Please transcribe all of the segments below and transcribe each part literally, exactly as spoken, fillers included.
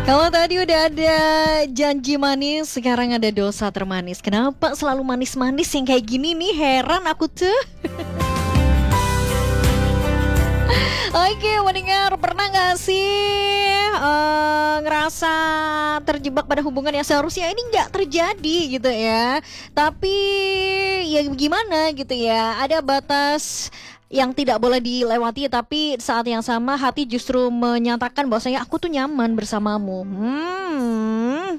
Kalau tadi udah ada janji manis, sekarang ada dosa termanis. Kenapa selalu manis-manis yang kayak gini nih? Heran aku tuh. Oke, mendengar pernah gak sih uh, ngerasa terjebak pada hubungan yang seharusnya ini gak terjadi gitu ya. Tapi ya gimana gitu ya, ada batas yang tidak boleh dilewati, tapi saat yang sama hati justru menyatakan bahwasanya aku tuh nyaman bersamamu. Hmm.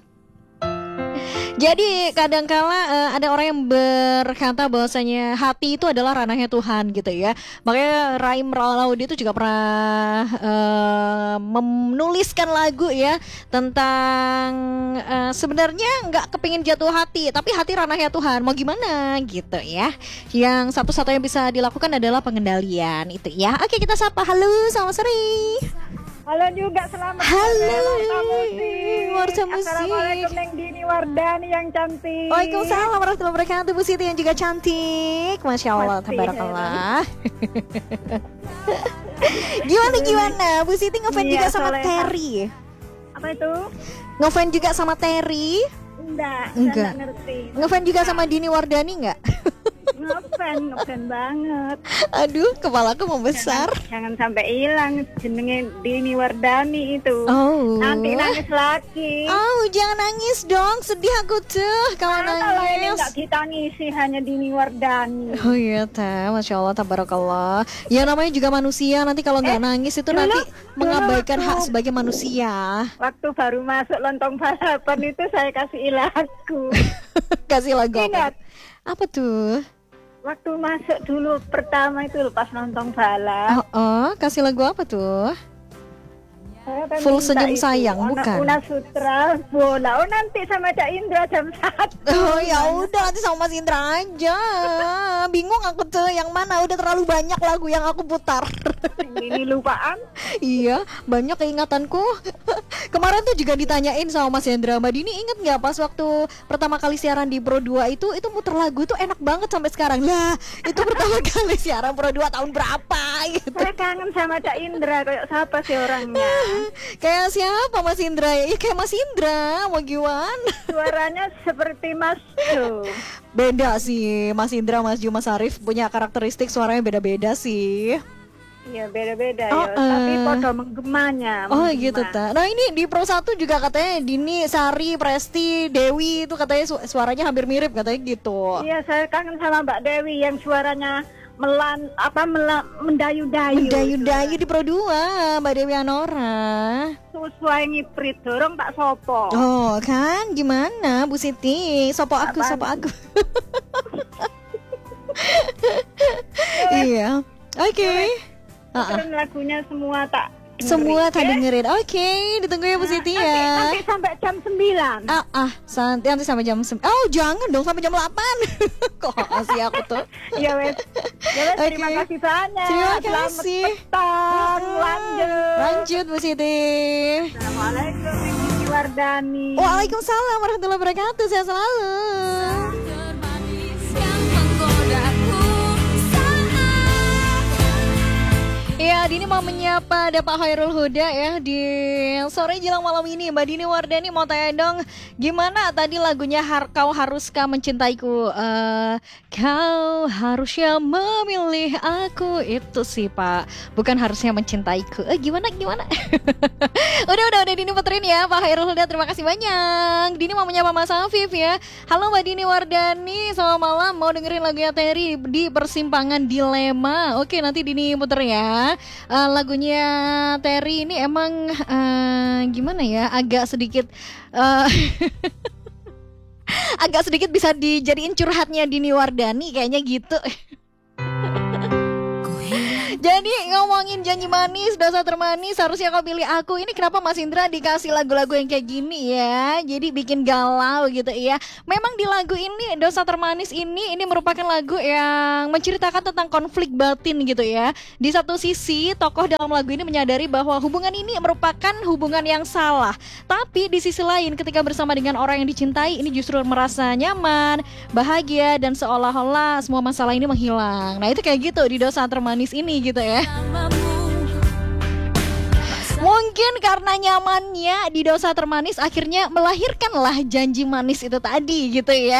Jadi kadangkala uh, ada orang yang berkata bahwasanya hati itu adalah ranahnya Tuhan gitu ya. Makanya Raim Raulaudi itu juga pernah uh, menuliskan lagu ya tentang uh, sebenarnya nggak kepingin jatuh hati, tapi hati ranahnya Tuhan. Mau gimana gitu ya. Yang satu-satunya bisa dilakukan adalah pengendalian itu ya. Oke, kita sapa. Halo, selamat sore. Halo juga, selamat Halo, Warsa Musik. Assalamualaikum Neng Dini Wardani yang cantik. Waalaikumsalam warahmatullahi wabarakatuh. Bu Siti yang juga cantik. Masya Allah, tabarakallah. Gimana gimana? Bu Siti ngefans Iya, juga sama soleha. Terry. Apa itu? Ngefans juga sama Terry. Enggak, Enggak. saya enggak ngerti. Ngefans juga sama Dini Wardani nggak? Ngefan, ngefan banget. Aduh, kepalaku mau besar. Jangan, jangan sampai hilang jenenge Dini Wardani itu. Oh. Nanti nangis lagi. Oh, jangan nangis dong. Sedih aku tuh kalau Nah, kalau ini nangis. enggak ditangisi hanya Dini Wardani. Oh iya teh, Masya Allah, tabarakallah. Ya namanya juga manusia, nanti kalau nggak Eh, nangis itu dulu- nanti dulu mengabaikan waktu- hak sebagai manusia. Waktu baru masuk lontong balapan itu saya kasih lagu. Kasih lagu Ingat? apa? Apa tuh? Waktu masuk dulu pertama itu pas nonton balap. Oh, oh, kasih lagu apa tuh? Saya kan Full minta Senyum itu, Sayang, Una- bukan? Una Sutra bola. Oh nanti sama Cak Indra jam satu. Oh ya udah, nanti sama Mas Indra aja. Bingung aku tuh yang mana, udah terlalu banyak lagu yang aku putar. Ini lupaan. Iya, banyak keingatanku. Kemarin tuh juga ditanyain sama Mas Hendra, Mbak Dini inget nggak pas waktu pertama kali siaran di Pro dua itu, itu muter lagu tuh enak banget sampai sekarang. Lah, itu pertama kali siaran Pro dua tahun berapa gitu. Saya kangen sama Cak Indra. Kayak siapa sih orangnya? Kayak siapa Mas Indra ya? Ih, kayak Mas Indra, mau gimana? Suaranya seperti Mas Jo. Beda sih, Mas Indra, Mas Ju, Mas Arif punya karakteristik suaranya beda-beda sih. Iya beda-beda Oh, ya. eh. Tapi podo menggemanya. Oh menggema. gitu ta. Nah ini di Pro satu juga katanya Dini, Sari, Presti, Dewi itu katanya su- suaranya hampir mirip katanya gitu. Iya saya kangen sama Mbak Dewi yang suaranya melan apa mela, mendayu-dayu. Mendayu-dayu di Pro dua, Mbak Dewi Anora. Sesuai ngiprit dorong tak sopo. Oh kan, gimana Bu Siti? Sopo aku, Apaan? sopo aku. Iya, oke. Ah, ah. Terus lagunya semua tak Semua dengerin, tak ya? dengerin. Oke, ditunggu ya Bu Siti Nanti, ya. nanti sampai jam sembilan. Ah, ah, santai nanti sampai jam sem- Oh, jangan dong sampai jam delapan. Kok masih aku tuh. Ya wes. Ya wes, terima Oke. kasih banyak. Terima Selamat kasih. petang. Lanjut. Lanjut Bu Siti. Assalamualaikum Dini Wardani. Waalaikumsalam warahmatullahi wabarakatuh. Sehat selalu. Termanis yang menggodaku saat Iya, Dini mau menyapa ada Pak Khairul Huda ya di sore jelang malam ini. Mbak Dini Wardani mau tanya dong, gimana tadi lagunya har- Kau Haruskah Mencintaiku? Eh, kau harusnya memilih aku, itu sih Pak, bukan harusnya mencintaiku. Eh gimana gimana? udah udah udah Dini puterin ya Pak Khairul Huda, terima kasih banyak. Dini mau menyapa Mas Afif ya. Halo Mbak Dini Wardani, selamat malam. Mau dengerin lagunya Terry di Persimpangan Dilema. Oke, nanti Dini puter ya. Eh, lagunya Terry ini emang eh, gimana ya, agak sedikit eh, agak sedikit bisa dijadiin curhatnya Dini Wardani kayaknya gitu. Jadi ngomongin janji manis, dosa termanis, harusnya kau pilih aku. Ini kenapa Mas Indra dikasih lagu-lagu yang kayak gini ya? Jadi bikin galau gitu ya. Memang di lagu ini, dosa termanis ini, ini merupakan lagu yang menceritakan tentang konflik batin gitu ya. Di satu sisi, tokoh dalam lagu ini menyadari bahwa hubungan ini merupakan hubungan yang salah. Tapi di sisi lain, ketika bersama dengan orang yang dicintai, ini justru merasa nyaman, bahagia, dan seolah-olah semua masalah ini menghilang. Nah itu kayak gitu di dosa termanis ini gitu ya. namamu. Mau Mungkin karena nyamannya di dosa termanis akhirnya melahirkanlah janji manis itu tadi gitu ya.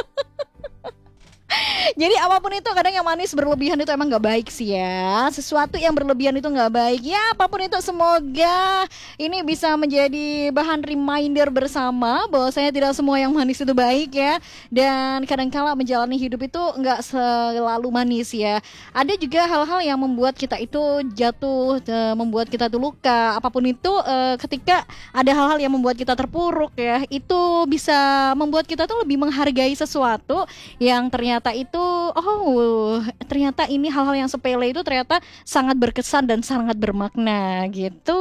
Jadi apapun itu kadang yang manis berlebihan itu emang gak baik sih ya. Sesuatu yang berlebihan itu gak baik. Ya apapun itu semoga ini bisa menjadi bahan reminder bersama bahwa saya tidak semua yang manis itu baik ya. Dan kadangkala menjalani hidup itu gak selalu manis ya. Ada juga hal-hal yang membuat kita itu jatuh, membuat kita tuh luka. Apapun itu ketika ada hal-hal yang membuat kita terpuruk ya, itu bisa membuat kita tuh lebih menghargai sesuatu yang ternyata itu oh ternyata ini hal-hal yang sepele itu ternyata sangat berkesan dan sangat bermakna gitu.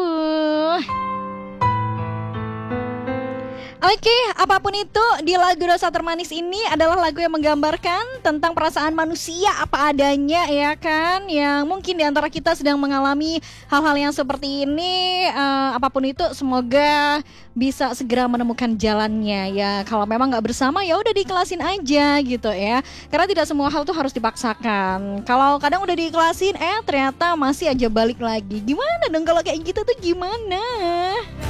Oke, apapun itu di lagu Dosa Termanis ini adalah lagu yang menggambarkan tentang perasaan manusia apa adanya ya kan. Yang mungkin di antara kita sedang mengalami hal-hal yang seperti ini, uh, apapun itu semoga bisa segera menemukan jalannya ya. Kalau memang nggak bersama ya udah diikhlasin aja gitu ya. Karena tidak semua hal tuh harus dipaksakan. Kalau kadang udah diikhlasin eh ternyata masih aja balik lagi. Gimana dong kalau kayak gitu tuh gimana?